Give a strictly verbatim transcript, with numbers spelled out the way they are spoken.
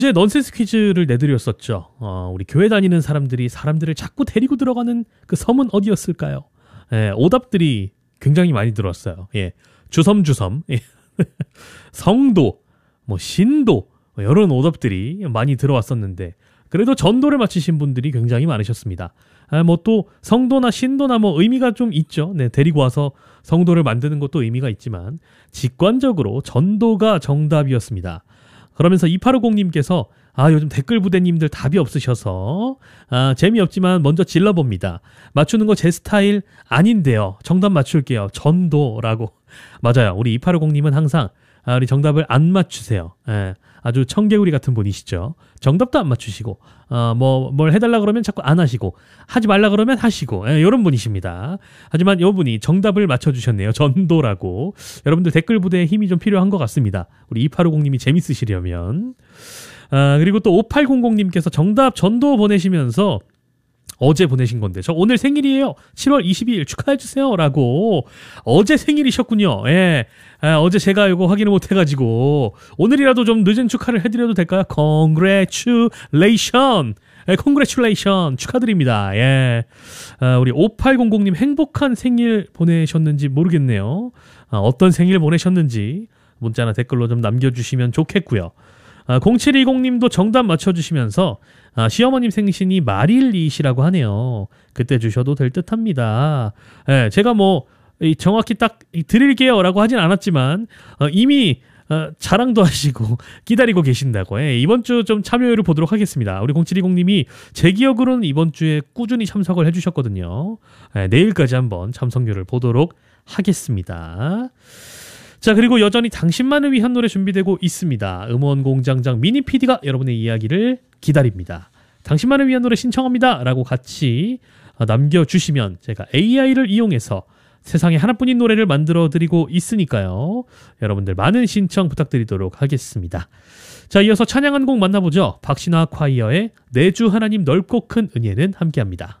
이제 넌센스 퀴즈를 내드렸었죠. 어, 우리 교회 다니는 사람들이 사람들을 자꾸 데리고 들어가는 그 섬은 어디였을까요? 예, 오답들이 굉장히 많이 들어왔어요. 예, 주섬주섬, 예. 성도, 뭐 신도, 뭐 이런 오답들이 많이 들어왔었는데 그래도 전도를 맞히신 분들이 굉장히 많으셨습니다. 아, 뭐 또 성도나 신도나 뭐 의미가 좀 있죠. 네, 데리고 와서 성도를 만드는 것도 의미가 있지만 직관적으로 전도가 정답이었습니다. 그러면서 이팔오공님께서 아 요즘 댓글 부대님들 답이 없으셔서 아 재미없지만 먼저 질러봅니다. 맞추는 거 제 스타일 아닌데요. 정답 맞출게요. 전도라고. 맞아요. 우리 이팔오공님은 항상 아, 우리 정답을 안 맞추세요. 예, 아주 청개구리 같은 분이시죠. 정답도 안 맞추시고 어, 뭐, 뭘 해달라 그러면 자꾸 안 하시고 하지 말라 그러면 하시고 예, 이런 분이십니다. 하지만 이분이 정답을 맞춰주셨네요. 전도라고. 여러분들 댓글 부대에 힘이 좀 필요한 것 같습니다. 우리 이팔오공님이 재밌으시려면. 아, 그리고 또 오팔공공님께서 정답 전도 보내시면서 어제 보내신 건데 저 오늘 생일이에요. 칠월 이십이일 축하해주세요 라고. 어제 생일이셨군요. 예. 아, 어제 제가 이거 확인을 못해가지고 오늘이라도 좀 늦은 축하를 해드려도 될까요? Congratulation. 예, Congratulation 축하드립니다. 예. 아, 우리 오팔공공님 행복한 생일 보내셨는지 모르겠네요. 아, 어떤 생일 보내셨는지 문자나 댓글로 좀 남겨주시면 좋겠고요. 아, 공칠이공님도 정답 맞춰주시면서 아, 시어머님 생신이 말일이시라고 하네요. 그때 주셔도 될 듯합니다. 예, 제가 뭐 정확히 딱 드릴게요 라고 하진 않았지만 어, 이미 어, 자랑도 하시고 기다리고 계신다고. 예, 이번 주 좀 참여율을 보도록 하겠습니다. 우리 공칠이공님이 제 기억으로는 이번 주에 꾸준히 참석을 해주셨거든요. 예, 내일까지 한번 참석률을 보도록 하겠습니다. 자, 그리고 여전히 당신만을 위한 노래 준비되고 있습니다. 음원공장장 미니 피디가 여러분의 이야기를 기다립니다. 당신만을 위한 노래 신청합니다 라고 같이 남겨주시면 제가 에이아이를 이용해서 세상에 하나뿐인 노래를 만들어 드리고 있으니까요. 여러분들 많은 신청 부탁드리도록 하겠습니다. 자, 이어서 찬양 한 곡 만나보죠. 박신화 콰이어의 내주 하나님 넓고 큰 은혜는 함께합니다.